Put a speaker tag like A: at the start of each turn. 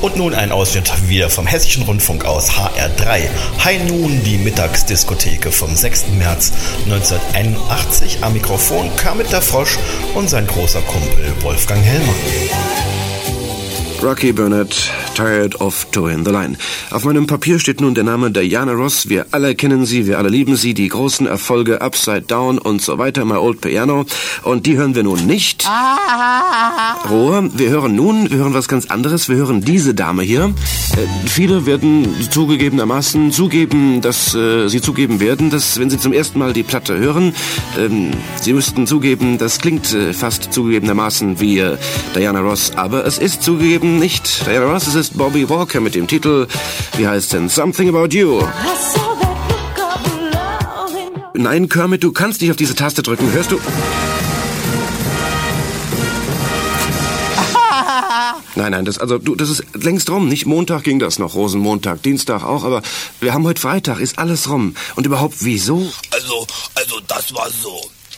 A: Und nun ein Ausschnitt wieder vom Hessischen Rundfunk aus HR3. High Noon, die Mittagsdiskotheke vom 6. März 1981. Am Mikrofon Kermit der Frosch und sein großer Kumpel Wolfgang Hellmann.
B: Rocky Burnett, Tired of Toeing the Line. Auf meinem Papier steht nun der Name Diana Ross. Wir alle kennen sie, wir alle lieben sie. Die großen Erfolge Upside Down und so weiter, My Old Piano. Und die hören wir nun nicht. Ruhe, wir hören was ganz anderes. Wir hören diese Dame hier. Viele werden zugeben, dass sie zugeben werden, dass wenn sie zum ersten Mal die Platte hören, sie müssten zugeben, das klingt fast zugegebenermaßen wie Diana Ross. Aber es ist zugegeben nicht Diana Ross, es ist Bobby Walker mit dem Titel, wie heißt denn, Something About You. Nein, Kermit, du kannst nicht auf diese Taste drücken, hörst du? Nein, das ist längst rum. Nicht Montag ging das noch, Rosenmontag, Dienstag auch, aber wir haben heute Freitag, ist alles rum. Und überhaupt, wieso?
C: Also, das war so.